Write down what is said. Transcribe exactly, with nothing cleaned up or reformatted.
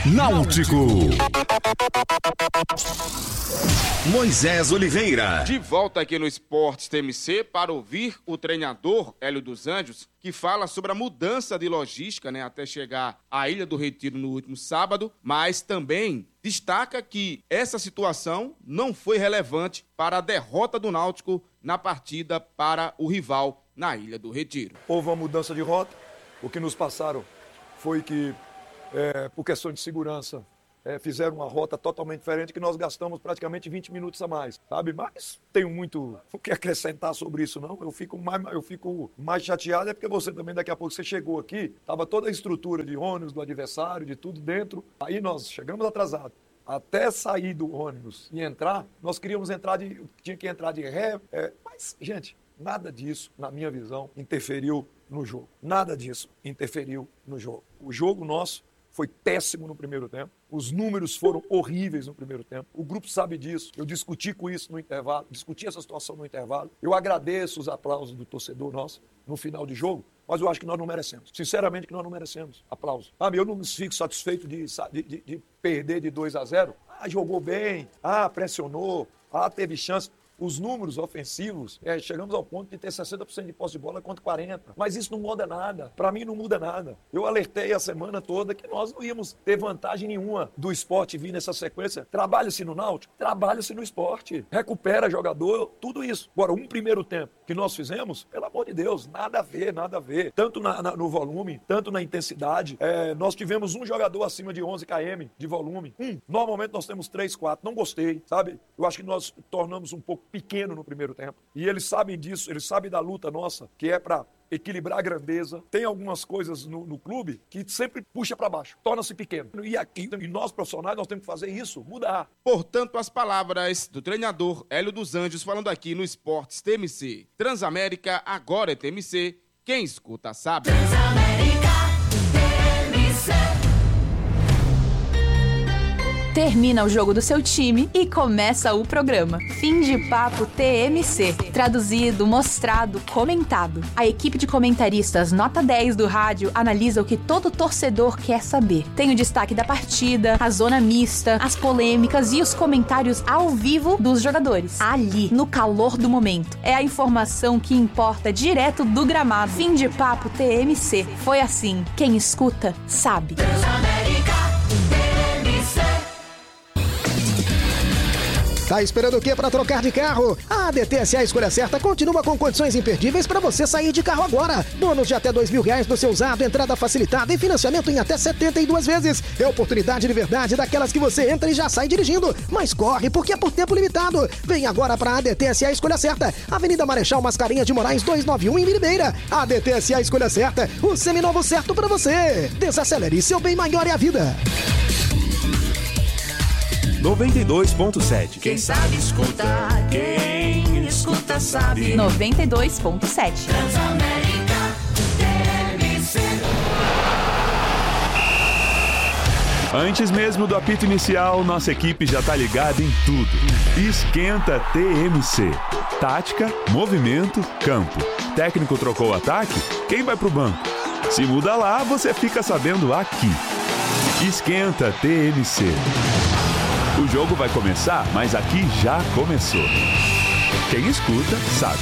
Náutico. Moisés Oliveira. De volta aqui no Esportes T M C para ouvir o treinador Hélio dos Anjos, que fala sobre a mudança de logística, né, até chegar à Ilha do Retiro no último sábado, mas também destaca que essa situação não foi relevante para a derrota do Náutico na partida para o rival na Ilha do Retiro. Houve uma mudança de rota. O que nos passaram foi que, é, por questão de segurança, é, fizeram uma rota totalmente diferente, que nós gastamos praticamente vinte minutos a mais, sabe? Mas tenho muito o que acrescentar sobre isso, não. Eu fico mais, eu fico mais chateado, é porque você também, daqui a pouco, você chegou aqui, estava toda a estrutura de ônibus do adversário, de tudo dentro, aí nós chegamos atrasados. Até sair do ônibus e entrar, nós queríamos entrar de, tinha que entrar de ré, é, mas, gente, nada disso, na minha visão, interferiu no jogo. Nada disso interferiu no jogo. O jogo nosso foi péssimo no primeiro tempo. Os números foram horríveis no primeiro tempo. O grupo sabe disso. Eu discuti com isso no intervalo, discuti essa situação no intervalo. Eu agradeço os aplausos do torcedor nosso no final de jogo, mas eu acho que nós não merecemos. Sinceramente, que nós não merecemos aplausos. Ah, eu não fico satisfeito de, de, de, de perder de dois a zero. Ah, jogou bem. Ah, pressionou. Ah, teve chance. Os números ofensivos, é, chegamos ao ponto de ter sessenta por cento de posse de bola contra quarenta por cento. Mas isso não muda nada. Para mim não muda nada. Eu alertei a semana toda que nós não íamos ter vantagem nenhuma do esporte vir nessa sequência. Trabalha-se no Náutico, trabalha-se no esporte. Recupera jogador, tudo isso. Agora, um primeiro tempo que nós fizemos, pelo amor de Deus, nada a ver, nada a ver. Tanto na, na, no volume, tanto na intensidade. É, nós tivemos um jogador acima de onze quilômetros de volume. Um. Normalmente nós temos três, quatro. Não gostei, sabe? Eu acho que nós tornamos um pouco pequeno no primeiro tempo. E eles sabem disso, eles sabem da luta nossa, que é para equilibrar a grandeza. Tem algumas coisas no, no clube que sempre puxa para baixo, torna-se pequeno. E aqui, e nós profissionais, nós temos que fazer isso, mudar. Portanto, as palavras do treinador Hélio dos Anjos falando aqui no Esportes T M C. Transamérica, agora é T M C. Quem escuta sabe. Transamérica, T M C. Termina o jogo do seu time e começa o programa. Fim de Papo T M C. Traduzido, mostrado, comentado. A equipe de comentaristas nota dez do rádio analisa o que todo torcedor quer saber. Tem o destaque da partida, a zona mista, as polêmicas e os comentários ao vivo dos jogadores. Ali, no calor do momento. É a informação que importa direto do gramado. Fim de Papo T M C. Foi assim. Quem escuta, sabe. Tá esperando o quê para trocar de carro? A A D T S A Escolha Certa continua com condições imperdíveis para você sair de carro agora. Bônus de até dois mil reais no seu usado, entrada facilitada e financiamento em até setenta e duas vezes. É oportunidade de verdade daquelas que você entra e já sai dirigindo. Mas corre, porque é por tempo limitado. Vem agora para a A D T S A Escolha Certa. Avenida Marechal Mascarenhas de Moraes duzentos e noventa e um em Miribeira. A D T S A Escolha Certa, o seminovo certo para você. Desacelere, seu bem maior é a vida. noventa e dois ponto sete. Quem sabe escuta, quem escuta sabe. noventa e dois ponto sete. Transamérica, T M C. Antes mesmo do apito inicial, nossa equipe já tá ligada em tudo. Esquenta T M C. Tática, movimento, campo. Técnico trocou o ataque? Quem vai pro banco? Se muda lá, você fica sabendo aqui. Esquenta T M C. O jogo vai começar, mas aqui já começou. Quem escuta, sabe.